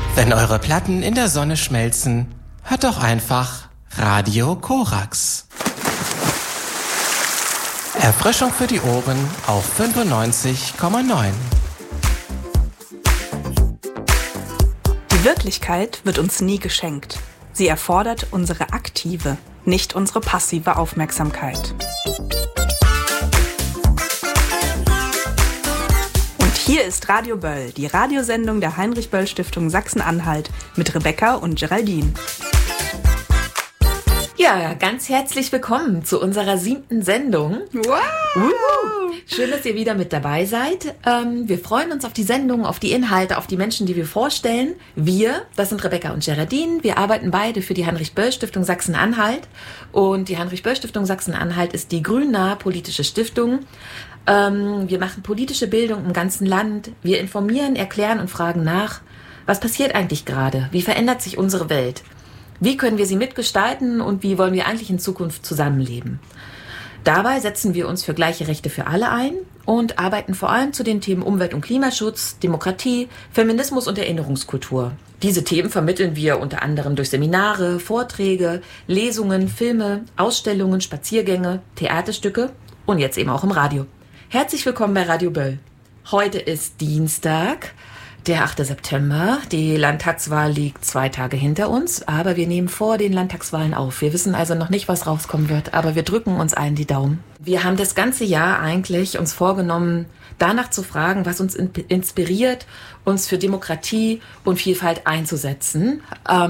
Wenn eure Platten in der Sonne schmelzen, hört doch einfach Radio Korax. Erfrischung für die Ohren auf 95,9. Die Wirklichkeit wird uns nie geschenkt. Sie erfordert unsere aktive, nicht unsere passive Aufmerksamkeit. Und hier ist Radio Böll, die Radiosendung der Heinrich-Böll-Stiftung Sachsen-Anhalt mit Rebecca und Geraldine. Ja, ganz herzlich willkommen zu unserer 7. Sendung. Wow! Schön, dass ihr wieder mit dabei seid. Wir freuen uns auf die Sendung, auf die Inhalte, auf die Menschen, die wir vorstellen. Wir, das sind Rebecca und Geraldine, wir arbeiten beide für die Heinrich-Böll-Stiftung Sachsen-Anhalt. Und die Heinrich-Böll-Stiftung Sachsen-Anhalt ist die grünnahe politische Stiftung. Wir machen politische Bildung im ganzen Land. Wir informieren, erklären und fragen nach, was passiert eigentlich gerade? Wie verändert sich unsere Welt? Wie können wir sie mitgestalten und wie wollen wir eigentlich in Zukunft zusammenleben? Dabei setzen wir uns für gleiche Rechte für alle ein und arbeiten vor allem zu den Themen Umwelt- und Klimaschutz, Demokratie, Feminismus und Erinnerungskultur. Diese Themen vermitteln wir unter anderem durch Seminare, Vorträge, Lesungen, Filme, Ausstellungen, Spaziergänge, Theaterstücke und jetzt eben auch im Radio. Herzlich willkommen bei Radio Böll. Heute ist Dienstag, der 8. September. Die Landtagswahl liegt 2 Tage hinter uns, aber wir nehmen vor den Landtagswahlen auf. Wir wissen also noch nicht, was rauskommen wird, aber wir drücken uns allen die Daumen. Wir haben das ganze Jahr eigentlich uns vorgenommen, danach zu fragen, was uns inspiriert, uns für Demokratie und Vielfalt einzusetzen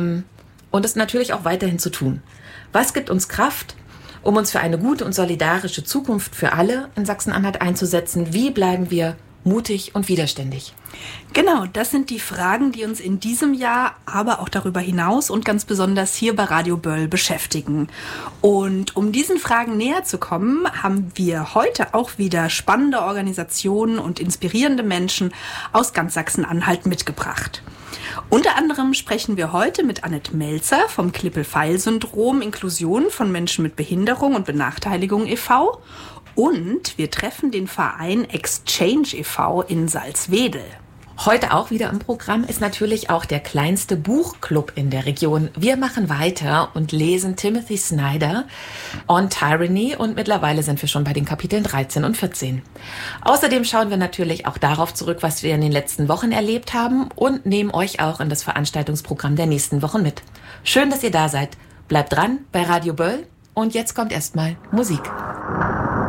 und es natürlich auch weiterhin zu tun. Was gibt uns Kraft, um uns für eine gute und solidarische Zukunft für alle in Sachsen-Anhalt einzusetzen? Wie bleiben wir mutig und widerständig? Genau, das sind die Fragen, die uns in diesem Jahr, aber auch darüber hinaus und ganz besonders hier bei Radio Böll beschäftigen. Und um diesen Fragen näher zu kommen, haben wir heute auch wieder spannende Organisationen und inspirierende Menschen aus ganz Sachsen-Anhalt mitgebracht. Unter anderem sprechen wir heute mit Annette Melzer vom Klippel-Feil-Syndrom Inklusion von Menschen mit Behinderung und Benachteiligung e.V. Und wir treffen den Verein Exchange e.V. in Salzwedel. Heute auch wieder im Programm ist natürlich auch der kleinste Buchclub in der Region. Wir machen weiter und lesen Timothy Snyder On Tyranny und mittlerweile sind wir schon bei den Kapiteln 13 und 14. Außerdem schauen wir natürlich auch darauf zurück, was wir in den letzten Wochen erlebt haben und nehmen euch auch in das Veranstaltungsprogramm der nächsten Wochen mit. Schön, dass ihr da seid. Bleibt dran bei Radio Böll und jetzt kommt erstmal Musik.